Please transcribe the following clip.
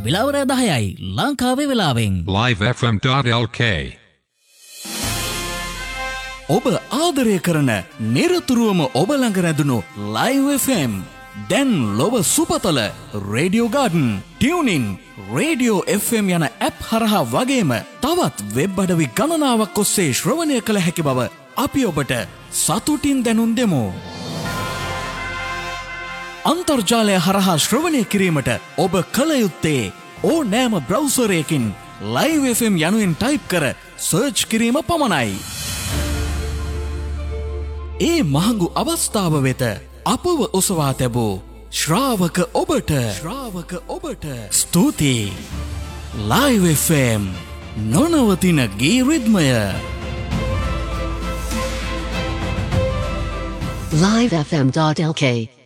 විලාවරය 10යි ලංකාවේ වෙලාවෙන්. livefm.lk ඔබ ආදරය කරන නිරතුරුවම ඔබ ළඟ රැඳුණු Live FM දැන් ලොව සුපතල radio garden tuning radio FM යන ඇප් හරහා වගේම තවත් වෙබ් අඩවි ගණනාවක් ඔස්සේ ශ්‍රවණය කළ හැකි බව අපි ඔබට සතුටින් දැනුම් දෙමු. අන්තර්ජාලය හරහා ශ්‍රවණය කිරීමට ඔබ කළ යුත්තේ ඕනෑම බ්‍රවුසරයකින් Live FM යනුවෙන් ටයිප් කර සර්ච් කිරීම පමණයි. ඒ මහඟු අවස්ථාව වෙත අපව ඔසවා තැබූ ශ්‍රාවක ඔබට ස්තුතියි. Live FM නොනවතින ගී රිද්මය. livefm.lk